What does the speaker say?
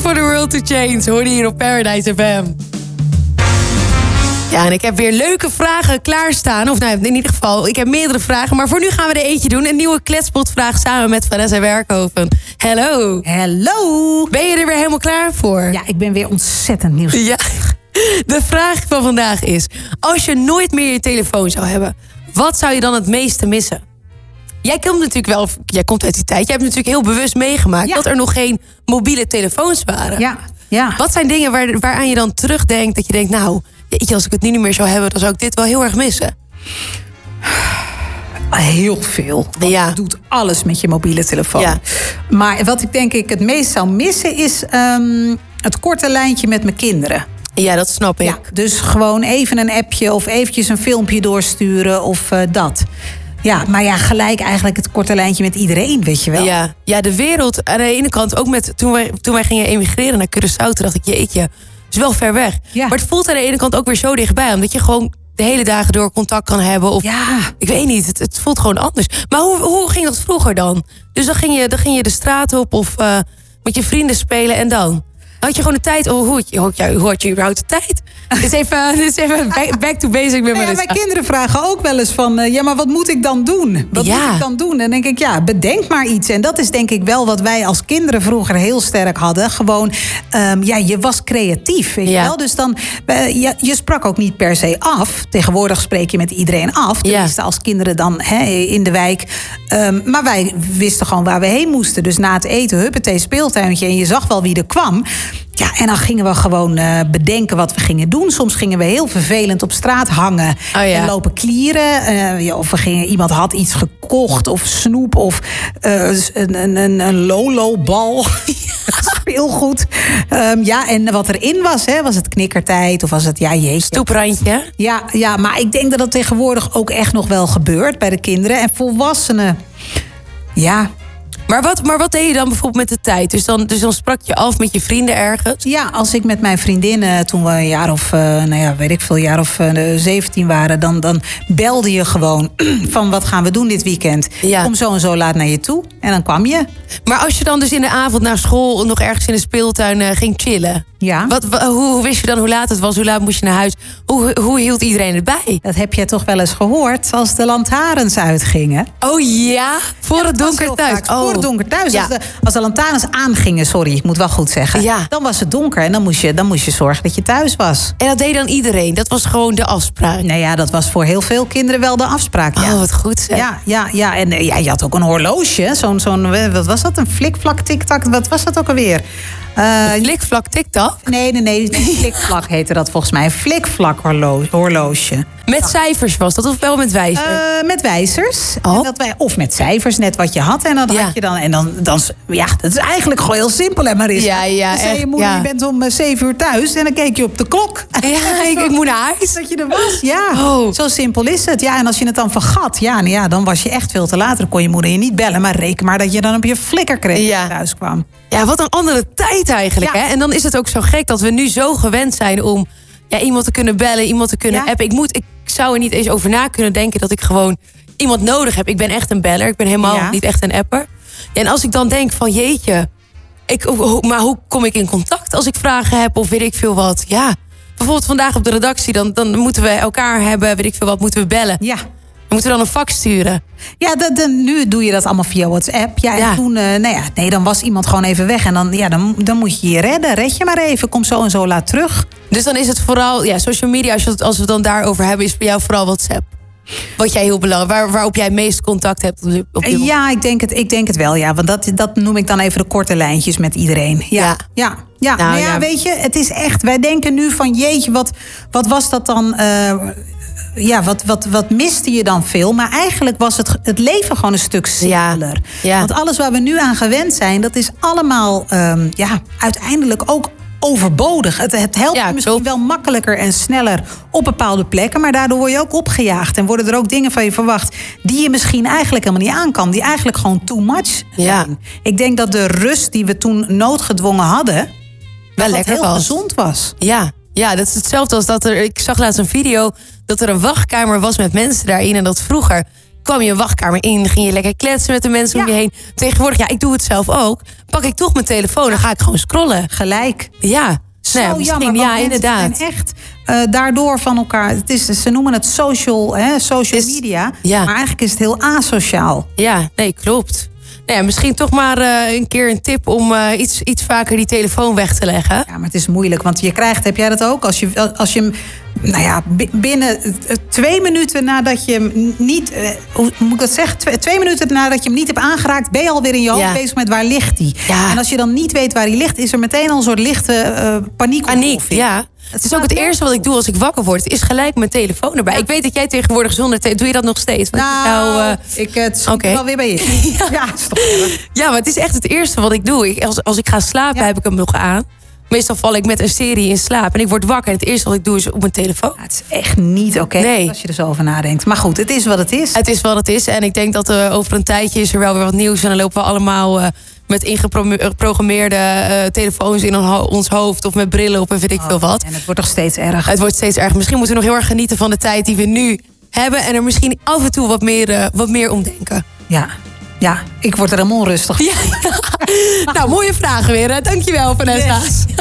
for the world to change. Hoor je hier op Paradise FM. Ja, en ik heb weer leuke vragen klaarstaan. Of nou, in ieder geval, ik heb meerdere vragen. Maar voor nu gaan we er eentje doen. Een nieuwe kletspot-vraag samen met Vanessa Werkhoven. Hallo. Hallo. Ben je er weer helemaal klaar voor? Ja, ik ben weer ontzettend nieuwsgierig. Ja. De vraag van vandaag is... als je nooit meer je telefoon zou hebben... wat zou je dan het meeste missen? Jij komt uit die tijd. Jij hebt natuurlijk heel bewust meegemaakt... dat er nog geen mobiele telefoons waren. Ja. Wat zijn dingen waaraan je dan terugdenkt... dat je denkt, nou, als ik het nu niet meer zou hebben... dan zou ik dit wel heel erg missen? Heel veel. Want je doet alles met je mobiele telefoon. Ja. Maar wat ik denk ik het meest zou missen... is het korte lijntje met mijn kinderen. Ja, dat snap ik. Ja, dus gewoon even een appje of eventjes een filmpje doorsturen of dat. Ja, maar ja, gelijk eigenlijk het korte lijntje met iedereen, weet je wel. Ja, de wereld aan de ene kant, ook met toen wij gingen emigreren naar Curaçao... toen dacht ik, jeetje, het is wel ver weg. Ja. Maar het voelt aan de ene kant ook weer zo dichtbij... omdat je gewoon de hele dagen door contact kan hebben. Of, ik weet niet, het voelt gewoon anders. Maar hoe ging dat vroeger dan? Dus dan ging je de straat op of met je vrienden spelen en dan? Had je gewoon de tijd? Hoe had je überhaupt de tijd? Dit is even back to basic. Mijn kinderen vragen ook wel eens van... maar wat moet ik dan doen? Wat moet ik dan doen? En dan denk ik, bedenk maar iets. En dat is denk ik wel wat wij als kinderen vroeger heel sterk hadden. Gewoon, je was creatief, weet je wel? Dus dan, je sprak ook niet per se af. Tegenwoordig spreek je met iedereen af. Tenminste als kinderen dan in de wijk. Maar wij wisten gewoon waar we heen moesten. Dus na het eten, huppatee, speeltuintje. En je zag wel wie er kwam. Ja, en dan gingen we gewoon bedenken wat we gingen doen. Soms gingen we heel vervelend op straat hangen en lopen klieren. Of iemand had iets gekocht of snoep of een Lolo-bal. Speelgoed. En wat erin was het knikkertijd of was het, stoeprandje. Ja, maar ik denk dat dat tegenwoordig ook echt nog wel gebeurt bij de kinderen. En volwassenen, Maar wat deed je dan bijvoorbeeld met de tijd? Dus dan sprak je af met je vrienden ergens? Ja, als ik met mijn vriendinnen, toen we een jaar of 17 waren... dan belde je gewoon van wat gaan we doen dit weekend? Kom zo en zo laat naar je toe. En dan kwam je. Maar als je dan dus in de avond na school nog ergens in de speeltuin ging chillen... Ja. Hoe wist je dan hoe laat het was? Hoe laat moest je naar huis? Hoe hield iedereen het bij? Dat heb je toch wel eens gehoord als de lantaarns uitgingen? Oh ja? Voor het donker thuis? Voor het donker thuis. Ja. Als de lantaarns aangingen, ik moet wel goed zeggen. Ja. Dan was het donker en dan moest je zorgen dat je thuis was. En dat deed dan iedereen? Dat was gewoon de afspraak? Nou ja, dat was voor heel veel kinderen wel de afspraak. Ja. Oh, wat goed zeg. Ja. En je had ook een horloge. Wat was dat? Een flikvlak tiktak? Wat was dat ook alweer? Flikvlak tiktak? Nee. Flikvlak heette dat volgens mij. Een flikvlak horloge. Met cijfers was dat of wel met wijzers? Met wijzers. Oh. Of met cijfers, net wat je had. En dan had je dan. En dan dat is eigenlijk gewoon heel simpel, hè, Marissa? Ja, dan zei je moeder, je bent om 7 uur thuis. En dan keek je op de klok. Ja, ik moet naar huis. Dat je er was. Ja, zo simpel is het. Ja, en als je het dan vergat, dan was je echt veel te laat. Dan kon je moeder je niet bellen. Maar reken maar dat je dan op je flikker kreeg als je thuis kwam. Ja, wat een andere tijd eigenlijk. Hè? En dan is het ook zo gek dat we nu zo gewend zijn om iemand te kunnen bellen, iemand te kunnen appen. Ik zou er niet eens over na kunnen denken dat ik gewoon iemand nodig heb. Ik ben echt een beller. Ik ben helemaal niet echt een apper. Ja, en als ik dan denk van jeetje, maar hoe kom ik in contact als ik vragen heb of weet ik veel wat? Ja, bijvoorbeeld vandaag op de redactie, dan moeten we elkaar hebben, weet ik veel wat, moeten we bellen. Ja. Moeten we dan een fax sturen? Ja, nu doe je dat allemaal via WhatsApp. Ja, en toen, dan was iemand gewoon even weg. En dan moet je redden. Red je maar even. Kom zo en zo laat terug. Dus dan is het vooral, social media, als we het dan daarover hebben, is bij jou vooral WhatsApp. Wat jij heel belangrijk, waarop jij het meest contact hebt op dit ja, ik denk het wel, ja. Want dat noem ik dan even de korte lijntjes met iedereen. Ja. Weet je, het is echt, wij denken nu van jeetje, wat was dat dan? Wat miste je dan veel? Maar eigenlijk was het leven gewoon een stuk simpeler. Ja. Want alles waar we nu aan gewend zijn, dat is allemaal uiteindelijk ook overbodig. Het helpt je misschien wel makkelijker en sneller op bepaalde plekken, maar daardoor word je ook opgejaagd en worden er ook dingen van je verwacht die je misschien eigenlijk helemaal niet aan kan, die eigenlijk gewoon too much zijn. Ik denk dat de rust die we toen noodgedwongen hadden, wel lekker heel gezond was. Ja, dat is hetzelfde als dat ik zag laatst een video dat er een wachtkamer was met mensen daarin en dat vroeger kwam je een wachtkamer in, ging je lekker kletsen met de mensen om je heen. Tegenwoordig, ik doe het zelf ook. Pak ik toch mijn telefoon, dan ga ik gewoon scrollen. Gelijk. Ja. Zo jammer, ja, inderdaad. En echt daardoor van elkaar. Ze noemen het social media. Ja. Maar eigenlijk is het heel asociaal. Ja, nee, klopt. Nou ja, misschien toch maar een keer een tip om iets vaker die telefoon weg te leggen. Ja, maar het is moeilijk, want je krijgt, heb jij dat ook? Als je hem, binnen 2 minuten nadat je hem niet, hoe moet ik dat zeggen? 2 minuten nadat je hem niet hebt aangeraakt, ben je alweer in je hoofd bezig met waar ligt hij. Ja. En als je dan niet weet waar hij ligt, is er meteen al een soort lichte paniek. Ja. Het is ook het eerste wat ik doe als ik wakker word. Het is gelijk mijn telefoon erbij. Ja. Ik weet dat jij tegenwoordig zonder telefoon... Doe je dat nog steeds? Ik schiet wel weer bij je. Ja, maar het is echt het eerste wat ik doe. Als ik ga slapen, heb ik hem nog aan. Meestal val ik met een serie in slaap. En ik word wakker en het eerste wat ik doe is op mijn telefoon. Ja, het is echt niet oké als je er zo over nadenkt. Maar goed, het is wat het is. Het is wat het is. En ik denk dat over een tijdje is er wel weer wat nieuws. En dan lopen we allemaal... met ingeprogrammeerde telefoons in ons hoofd... of met brillen op en weet ik veel wat. En het wordt toch steeds erger. Het wordt steeds erger. Misschien moeten we nog heel erg genieten van de tijd die we nu hebben... en er misschien af en toe wat meer omdenken. Ja, ik word er helemaal onrustig van. Ja. Nou, mooie vragen weer. Dankjewel, Vanessa. Yes.